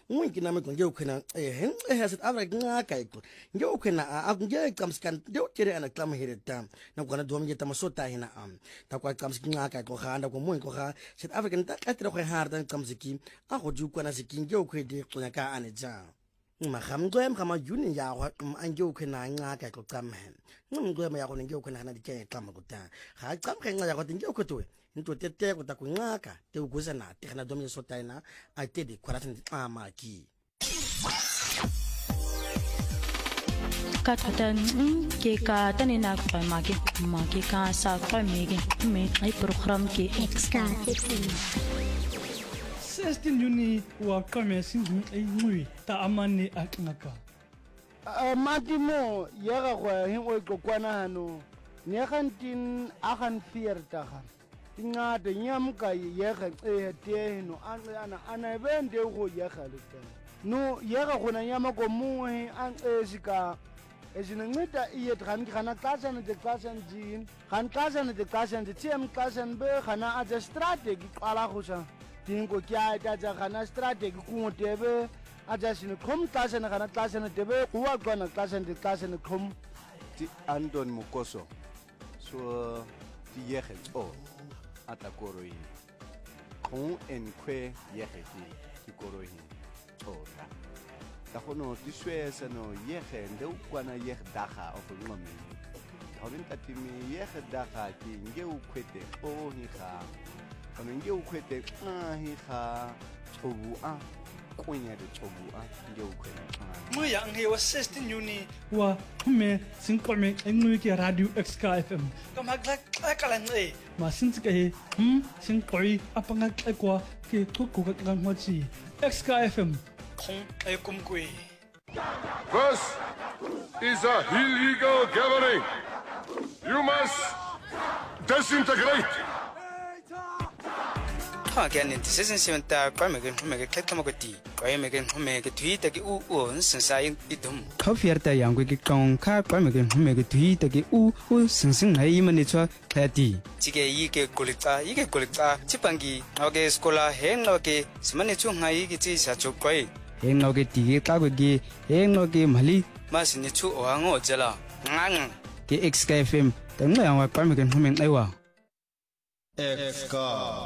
Ngikina ngiye ukhona has Africa ngaka iko ngiye ukhona ngeke qamskan ngiyotere ana klama here tam na kwana dom ngeta masota hina ta kwa qamskin ngaka iko khanda ko mo iko kha South African ta atra ko harda qamsiki a go ju kwana sikin ngiye ukhede qonya ka ane ja magamgwem kama juni ya go angiye ukhona ngaka iko qamhen ngumgwem ya go ngiye ukhona na dike qama kuta ga qamkhe ngaka go ngiye ukhotwe into tete ko ta kunqaka te uguza na te kana domye sotaina a te de kwaratni amaki ka thata ke ka tani na kwa maki ka sa kwa mege me ai program ke extra 16 Juni wa kame singu ai ngui ta amani aknaka matimo yega go hingo kokwana hano ne gantin agan fierta ga ingade nyamka yega te no ana bende go yega le no yega gona nyama ko muhe an esika ezinceda iye dran kana xasana de xasan jin kan xasana de xasan de tiem xasan be kana aja strategy qala gosa dingo kya ta kana strategy ku tebe aja sine khom xasana kana xasana tebe uwa gona xasana de xasana khom ti Anton Mukoso so ti yege o atakoroi khon en kwe yege ti koroi o ta khono ti swesa no yege nde ukwana yege daga of ngome hawin tatimi yege daga ti nge ukwete o hi kha kana nge ukwete hi kha chobu a kunya de chobu a nge ukwete mo ya nge wa 16 Juni wa me sinkome ngui ke radio XK FM kama kala nge ma sintsika he sinkoi apanga kwa ke thuku ka ngwachi XK FM This is a illegal gathering. You must disintegrate. Again, this isn't seven Kamagati, Kamagan Homega tweet at Uons and Saying Idum. Coffeerta young wicked con car Kamagan Homega tweet at Sensing Haimanitua Catty. Tige Ike Kulita, Chipangi, Oge Scola, Henoke, Smanitu Haigiti Sacho. Enoge Tige Kagagi, Enoge Mali, Masinitu or Ango Jella. The XKFM, the Nanga Kamagan Homing Ewa. XK.